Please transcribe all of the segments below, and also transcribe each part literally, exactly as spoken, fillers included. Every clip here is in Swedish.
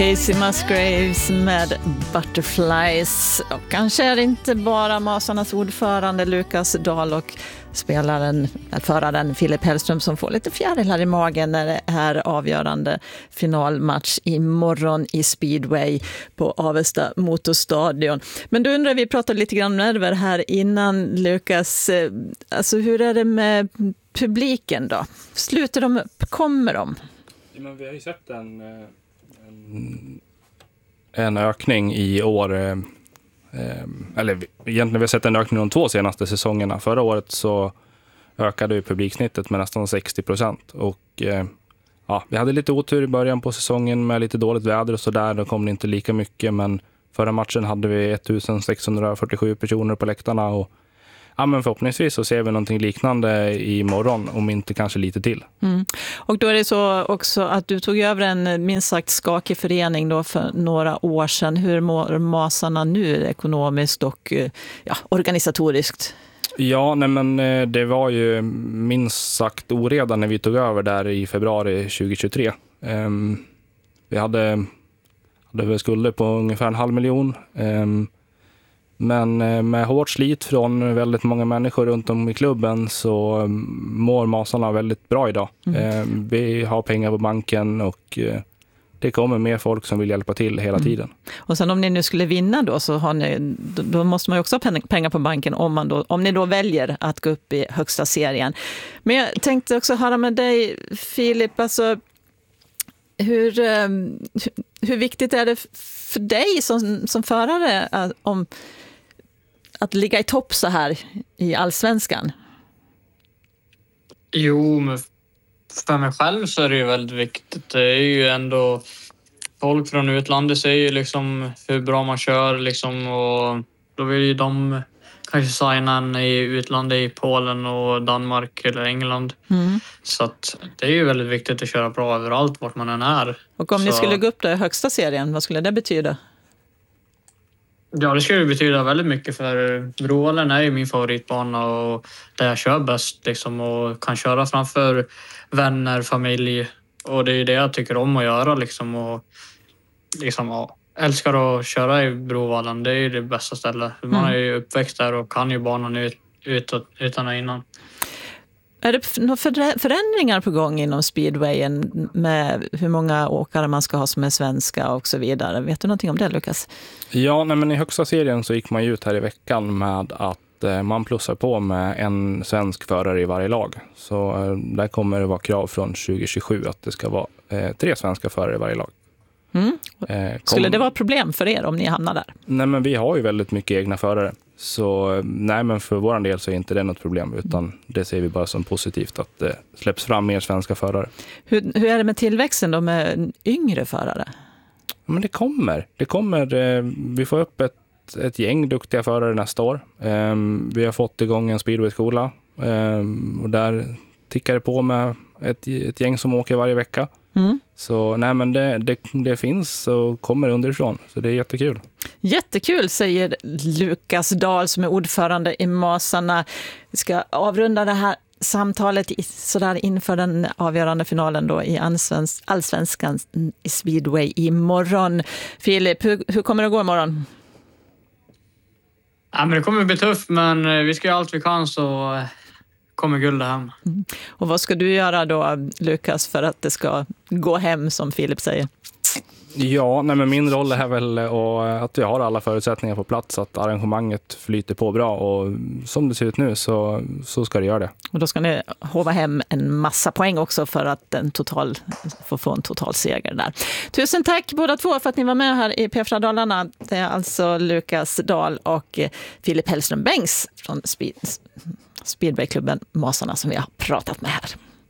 Casey Musgraves med Butterflies. Och kanske är det inte bara Masarnas ordförande Lukas Dahl och spelaren, föraren Filip Hellström som får lite fjärilar i magen när det är avgörande finalmatch imorgon i Speedway på Avesta Motorstadion. Men då undrar vi, pratade lite grann om nerver här innan, Lukas. Alltså hur är det med publiken då? Slutar de upp? Kommer de? Ja, men vi har ju sett en, en, en ökning i år. Eh, eller egentligen vi har sett en ökning de två senaste säsongerna. Förra året så ökade ju publiksnittet med nästan sextio procent. Och eh, ja, vi hade lite otur i början på säsongen med lite dåligt väder och sådär. Då kom det inte lika mycket, men förra matchen hade vi ettusensexhundrafyrtiosju personer på läktarna. Och ja, men förhoppningsvis så ser vi någonting liknande imorgon, om inte kanske lite till. Mm. Och då är det så också att du tog över en minst sagt skakig förening då för några år sedan. Hur mår Masarna nu ekonomiskt och ja, organisatoriskt? Ja, nej men det var ju minst sagt oreda när vi tog över där i februari tjugohundratjugotre. Um, vi hade, hade väl skulder på ungefär en halv miljon. Um, Men med hårt slit från väldigt många människor runt om i klubben så mår Masarna väldigt bra idag. Mm. Vi har pengar på banken och det kommer mer folk som vill hjälpa till hela mm. tiden. Och sen om ni nu skulle vinna då så har ni, då måste man ju också ha pengar på banken om, man då, om ni då väljer att gå upp i högsta serien. Men jag tänkte också höra med dig, Filip, alltså hur, hur viktigt är det för dig som, som förare om att ligga i topp så här i allsvenskan? Jo, men för mig själv så är det ju väldigt viktigt. Det är ju ändå folk från utlandet säger ju liksom hur bra man kör liksom, och då vill ju de kanske signa en i utlandet, i Polen och Danmark eller England. Mm. Så att det är ju väldigt viktigt att köra bra överallt vart man än är. Och om så... ni skulle gå upp där i högsta serien, vad skulle det betyda? Ja, det skulle betyda väldigt mycket, för Brovallen är ju min favoritbana och där jag kör bäst liksom, och kan köra framför vänner, familj, och det är det jag tycker om att göra liksom, och liksom, ja, älskar att köra i Brovallen. Det är ju det bästa stället. Man är ju uppväxt där och kan ju banan ut, ut, utan och innan. Är det några förändringar på gång inom speedwayen med hur många åkare man ska ha som är svenska och så vidare? Vet du någonting om det, Lukas? Ja, nej, men i högsta serien så gick man ju ut här i veckan med att eh, man plussar på med en svensk förare i varje lag. Så eh, där kommer det vara krav från tjugohundratjugosju att det ska vara eh, tre svenska förare i varje lag. Mm. Eh, kom... Skulle det vara problem för er om ni hamnar där? Nej, men vi har ju väldigt mycket egna förare. Så nej, men för vår del så är inte det något problem, utan det ser vi bara som positivt att det släpps fram mer svenska förare. Hur, hur är det med tillväxten då med yngre förare? Men det kommer. Det kommer. Eh, vi får upp ett, ett gäng duktiga förare nästa år. Eh, vi har fått igång en speedway-skola eh, och där tickar det på med ett, ett gäng som åker varje vecka. Mm. Så nej, men det, det, det finns och kommer underifrån, så det är jättekul. Jättekul, säger Lukas Dahl som är ordförande i Masarna. Vi ska avrunda det här samtalet i, sådär inför den avgörande finalen då i allsvensk, allsvenskan i Speedway imorgon. Filip, hur, hur kommer det gå imorgon? Ja, men det kommer bli tufft, men vi ska göra allt vi kan så kommer guld hem. Mm. Och vad ska du göra då, Lukas, för att det ska gå hem som Filip säger? Ja, nej, men min roll är väl att vi har alla förutsättningar på plats, att arrangemanget flyter på bra, och som det ser ut nu så, så ska det göra det. Och då ska ni hova hem en massa poäng också för att en total, få få en total seger där. Tusen tack båda två för att ni var med här i P F Dalarna. Det är alltså Lukas Dahl och Filip Hellström Bengts från Speed, Speedwayklubben Masarna som vi har pratat med här.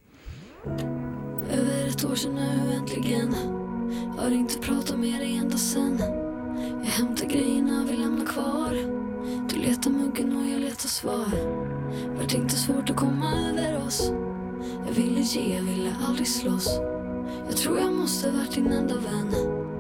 Över ett år sedan nu äntligen har inte pratat med dig ända sen. Jag hämtar grejerna, vi lämnar kvar. Du letar muggen och jag letar svar. Vart inte svårt att komma över oss. Jag ville ge, jag ville aldrig slåss. Jag tror jag måste varit din enda vän.